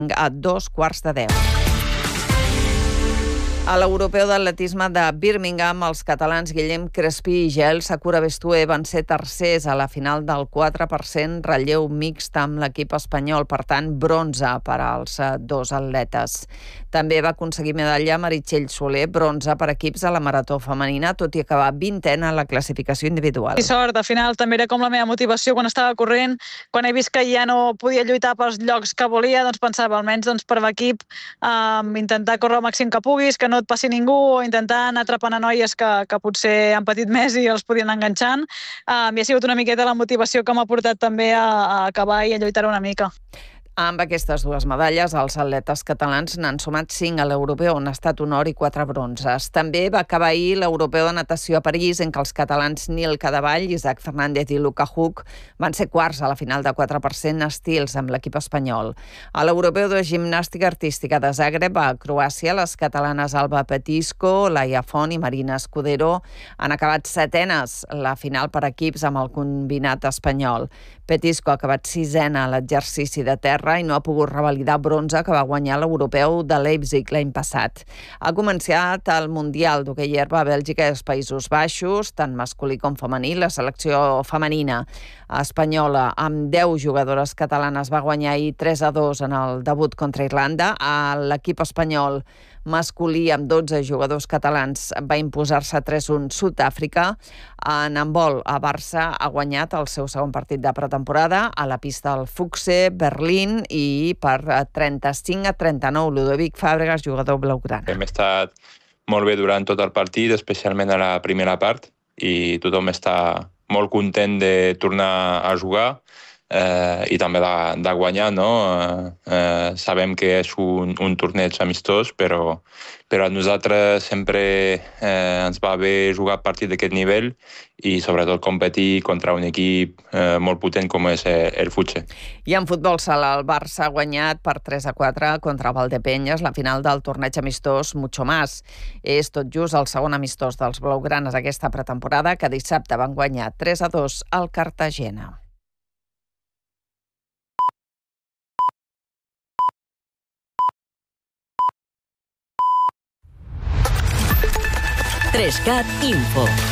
a 2:15. A l'europeu d'atletisme de Birmingham, els catalans Guillem Crespí i Gel Sakura Bestué van ser tercers a la final del 4% relleu mixt amb l'equip espanyol, per tant, bronze per als dos atletes. També va aconseguir medalla Meritxell Soler, bronze per equips a la marató femenina, tot i acabar 20a a la classificació individual. I sort, al final també era com la meva motivació quan estava corrent, quan he vist que ja no podia lluitar pels llocs que volia, doncs pensava, almenys per l'equip, intentar córrer el màxim que puguis, que no et passi ningú, o intentar anar atrapant a noies que potser han patit més i els podien anar enganxant. I ha sigut una miqueta la motivació que m'ha portat també a acabar i a lluitar una mica. Amb aquestes dues medalles, els atletes catalans n'han sumat 5 a l'europeu, on ha estat un or i 4 bronzes. També va acabar ahir l'europeu de natació a París, en què els catalans Nil Cadevall, Isaac Fernández i Luca Huck van ser quarts a la final de 4% estils amb l'equip espanyol. A l'europeu de gimnàstica artística de Zagreb, a Croàcia, les catalanes Alba Petisco, Laia Font i Marina Escudero han acabat setenes la final per equips amb el combinat espanyol. Petisco ha acabat sisena a l'exercici de terra i no ha pogut revalidar bronze que va guanyar l'europeu de Leipzig l'any passat. Ha començat el Mundial d'hoquei herba a Bèlgica i els Països Baixos, tant masculí com femení. La selecció femenina espanyola amb 10 jugadores catalanes va guanyar ahir 3-2 en el debut contra Irlanda. L'equip espanyol masculí amb 12 jugadors catalans va imposar-se 3-1 Sud-àfrica. En handbol, a Barça ha guanyat el seu segon partit de pretemporada a la pista del Fuchse, Berlín, i per 35-39 Ludovic Fàbregas, jugador blaugrana. Hem estat molt bé durant tot el partit, especialment a la primera part, i tothom està molt content de tornar a jugar i també de guanyar, no? Sabem que és un torneig amistós, però a nosaltres sempre ens va bé jugar partit d'aquest nivell i sobretot competir contra un equip molt potent com és el Fuchse. I en futbol sala, el Barça ha guanyat per 3-4 contra Valdepeñas la final del torneig amistós Mucho Más. És tot just el segon amistós dels blaugranes aquesta pretemporada, que dissabte van guanyar 3-2 al Cartagena. Trescat Info.